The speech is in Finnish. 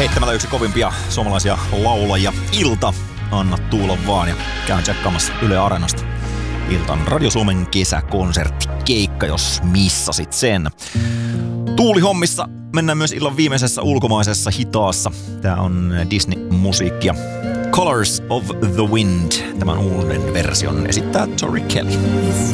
heittämällä yksi kovimpia suomalaisia laulajia. Ilta, anna tuulla vaan ja käyn tsekkaamassa Yle Areenasta Iltan Radio Suomen kesäkonserttikeikka, jos missasit sen. Tuulihommissa mennään myös illan viimeisessä ulkomaisessa hitaassa. Tää on Disney-musiikkia. Colors of the Wind. Tämän uuden version esittää Tori Kelly.